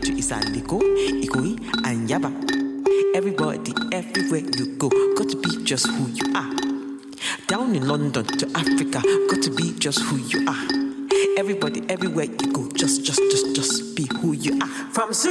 to Isaliko, Ikoyi, and Yaba. Everybody, everywhere you go, got to be just who you are. Down in London to Africa, got to be just who you are. Everybody, everywhere you go, just be who you are. From